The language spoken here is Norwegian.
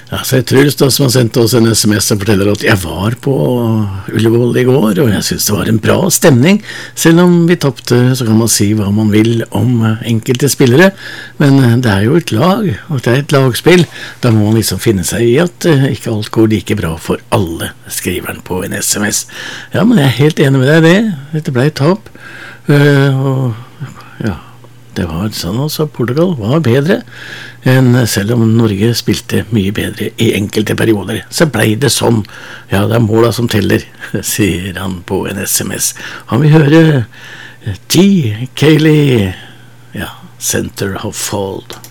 Ja, så Truls da, som har sendt oss en SMS og forteller at jeg var på Ullevål i går, og jeg synes det var en bra stemning. Selv om vi tappte, så kan man si hva man vil om enkelte spillere, men det er jo et lag, og det er et lagspill. Da må man liksom finne seg i at ikke alt går like bra for alle, skriver han på en SMS. Ja, men jeg er helt enig med deg i det. Dette ble et tap, og ja, det var sånn altså. Portugal var bedre, selv om Norge spilte mye bedre i enkelte perioder. Så ble det sånn. Ja, det er måla som teller, sier han på en SMS. Han vil høre G. Cayley, ja, Center of Fold.